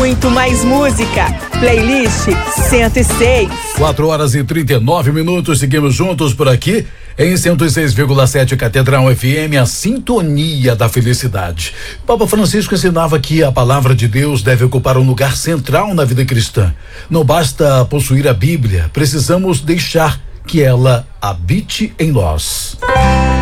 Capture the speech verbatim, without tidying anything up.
muito mais música. Playlist cento e seis. quatro horas e trinta e nove minutos, seguimos juntos por aqui em cento e seis vírgula sete Catedral F M, a sintonia da felicidade. Papa Francisco ensinava que a palavra de Deus deve ocupar um lugar central na vida cristã. Não basta possuir a Bíblia, precisamos deixar que ela habite em nós.